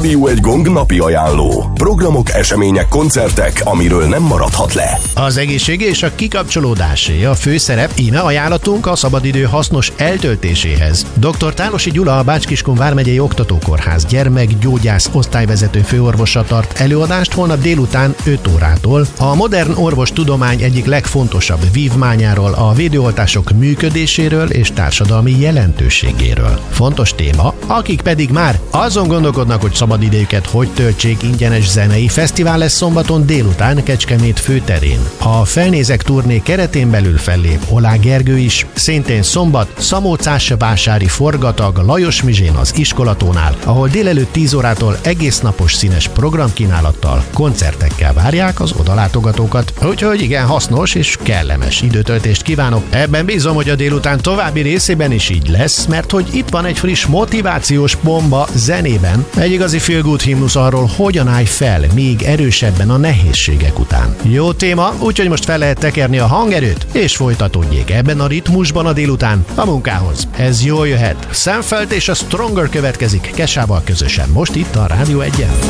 Rádió Egy Gong napi ajánló. Programok, események, koncertek, amiről nem maradhat le. Az egészség és a kikapcsolódásé a főszerep, íme ajánlatunk a szabadidő hasznos eltöltéséhez. Dr. Tálosi Gyula, a Bács-Kiskun vármegyei oktatókórház gyermekgyógyász osztályvezető főorvosa tart előadást holnap délután 5 órától. A modern orvostudomány egyik legfontosabb vívmányáról, a védőoltások működéséről és társadalmi jelentőségéről. Fontos téma, akik pedig már azon gondolkodnak, hogy szabadidejüket hogy töltsék, ingyenes zenei fesztivál lesz szombaton délután Kecskemét főterén. A Felnézek turné keretén belül fellép Olá Gergő is, szintén szombat Szamócásvásári forgatag Lajos Mizsén az Iskolatónál, ahol délelőtt 10 órától egész napos színes programkínálattal, koncertekkel várják az odalátogatókat. Úgyhogy igen hasznos és kellemes időtöltést kívánok. Ebben bízom, hogy a délután további részében is így lesz, mert hogy itt van egy friss motivációs bomba zenében, egy igazi feel good himnusz arról, hogyan állj fel még erősebben a nehézségek után. Jó téma, úgyhogy most fel lehet tekerni a hangerőt, és folytatódjék ebben a ritmusban a délután a munkához. Ez jól jöhet. Sam Feldt és a Stronger következik Kesával közösen most itt a Rádió Egyen.